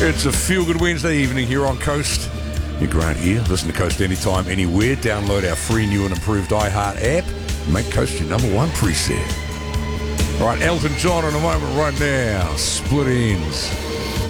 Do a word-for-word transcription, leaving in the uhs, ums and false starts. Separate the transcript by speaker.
Speaker 1: It's a feel-good Wednesday evening here on Coast. You're Grant here. Listen to Coast anytime, anywhere. Download our free new and improved iHeart app. Make Coast your number one preset. All right, Elton John in a moment right now. Split Ends.